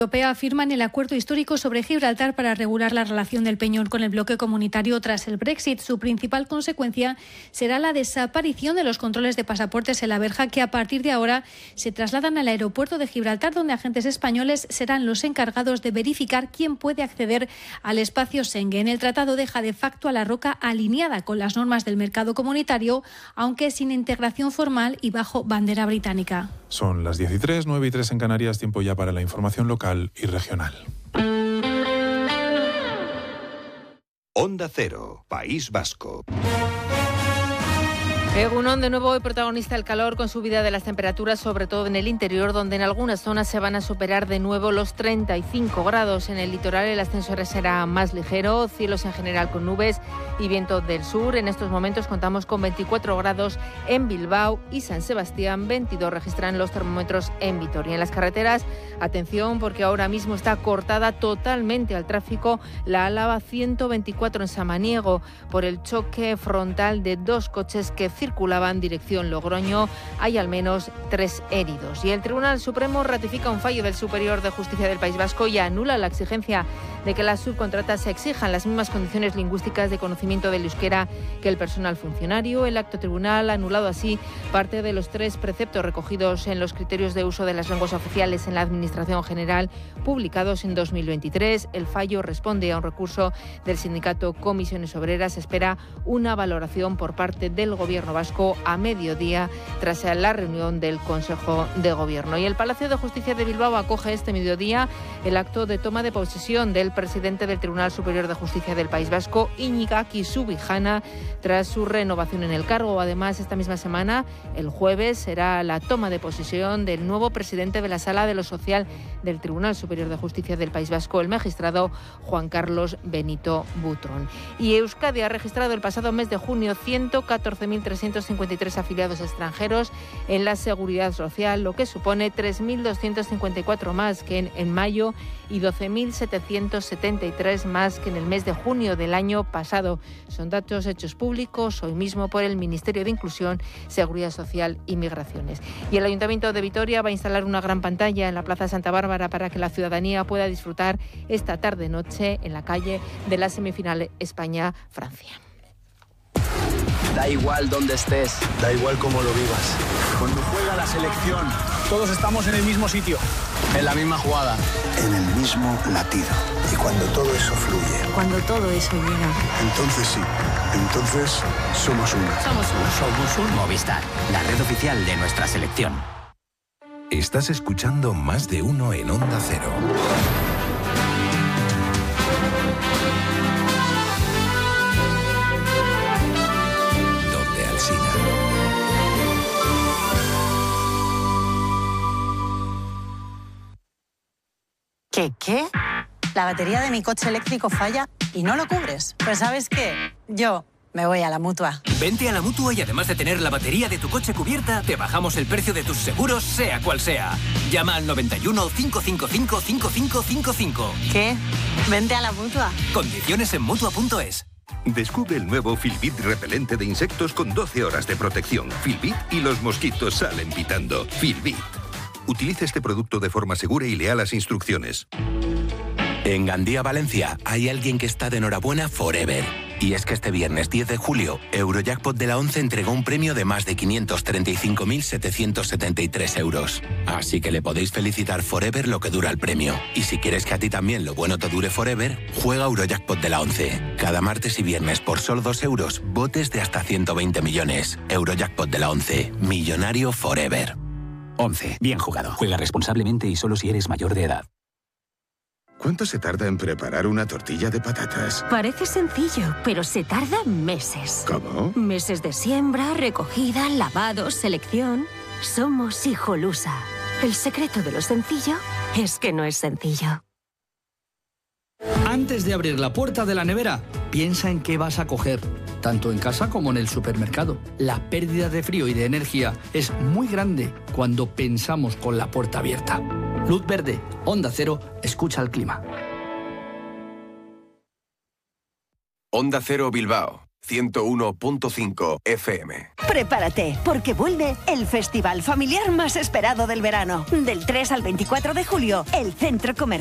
Europea firman el acuerdo histórico sobre Gibraltar para regular la relación del Peñón con el bloque comunitario tras el Brexit. Su principal consecuencia será la desaparición de los controles de pasaportes en la verja, que a partir de ahora se trasladan al aeropuerto de Gibraltar, donde agentes españoles serán los encargados de verificar quién puede acceder al espacio Schengen. El tratado deja de facto a la roca alineada con las normas del mercado comunitario, aunque sin integración formal y bajo bandera británica. Son las 10:03, 9:03 en Canarias, tiempo ya para la información local y regional. Onda Cero, País Vasco. Egunon, de nuevo hoy protagonista el calor, con subida de las temperaturas, sobre todo en el interior, donde en algunas zonas se van a superar de nuevo los 35 grados. En el litoral el ascenso será más ligero, cielos en general con nubes y viento del sur. En estos momentos contamos con 24 grados en Bilbao y San Sebastián, 22 registran los termómetros en Vitoria. En las carreteras, atención, porque ahora mismo está cortada totalmente al tráfico la Álava 124 en Samaniego por el choque frontal de dos coches que circulaban dirección Logroño. Hay al menos 3 heridos. Y el Tribunal Supremo ratifica un fallo del Superior de Justicia del País Vasco y anula la exigencia de que las subcontratas se exijan las mismas condiciones lingüísticas de conocimiento del euskera que el personal funcionario. El acto tribunal ha anulado así parte de los 3 preceptos recogidos en los criterios de uso de las lenguas oficiales en la Administración General publicados en 2023. El fallo responde a un recurso del sindicato Comisiones Obreras. Se espera una valoración por parte del Gobierno vasco a mediodía tras la reunión del Consejo de Gobierno. Y el Palacio de Justicia de Bilbao acoge este mediodía el acto de toma de posesión del presidente del Tribunal Superior de Justicia del País Vasco, Iñigaki Subijana, tras su renovación en el cargo. Además, esta misma semana, el jueves, será la toma de posesión del nuevo presidente de la Sala de lo Social del Tribunal Superior de Justicia del País Vasco, el magistrado Juan Carlos Benito Butrón. Y Euskadi ha registrado el pasado mes de junio 114.353 afiliados extranjeros en la Seguridad Social, lo que supone 3.254 más que en mayo y 12.773 más que en el mes de junio del año pasado. Son datos hechos públicos hoy mismo por el Ministerio de Inclusión, Seguridad Social y Migraciones. Y el Ayuntamiento de Vitoria va a instalar una gran pantalla en la Plaza Santa Bárbara para que la ciudadanía pueda disfrutar esta tarde-noche en la calle de la semifinal España-Francia. Da igual dónde estés, da igual cómo lo vivas. Cuando juega la selección, todos estamos en el mismo sitio, en la misma jugada, en el mismo latido. Y cuando todo eso fluye, cuando todo eso llega, entonces sí, entonces somos uno. Somos un Movistar, la red oficial de nuestra selección. Estás escuchando Más de Uno en Onda Cero. ¿Qué? La batería de mi coche eléctrico falla y no lo cubres. Pues ¿sabes qué? Yo me voy a la Mutua. Vente a la Mutua y además de tener la batería de tu coche cubierta, te bajamos el precio de tus seguros, sea cual sea. Llama al 91 555 5555. ¿Qué? Vente a la Mutua. Condiciones en Mutua.es. Descubre el nuevo Filbit repelente de insectos con 12 horas de protección. Filbit y los mosquitos salen pitando. Filbit. Utilice este producto de forma segura y lea las instrucciones. En Gandía, Valencia, hay alguien que está de enhorabuena forever. Y es que este viernes 10 de julio, Eurojackpot de la 11 entregó un premio de más de 535.773 euros. Así que le podéis felicitar forever lo que dura el premio. Y si quieres que a ti también lo bueno te dure forever, juega Eurojackpot de la 11. Cada martes y viernes por solo 2 euros, botes de hasta 120 millones. Eurojackpot de la 11. Millonario forever. 11. Bien jugado. Juega responsablemente y solo si eres mayor de edad. ¿Cuánto se tarda en preparar una tortilla de patatas? Parece sencillo, pero se tarda meses. ¿Cómo? Meses de siembra, recogida, lavado, selección. Somos Hijolusa. El secreto de lo sencillo es que no es sencillo. Antes de abrir la puerta de la nevera, piensa en qué vas a coger, tanto en casa como en el supermercado. La pérdida de frío y de energía es muy grande cuando pensamos con la puerta abierta. Luz verde, Onda Cero, escucha el clima. Onda Cero Bilbao 101.5 FM. Prepárate, porque vuelve el festival familiar más esperado del verano. Del 3 al 24 de julio, el Centro Comercial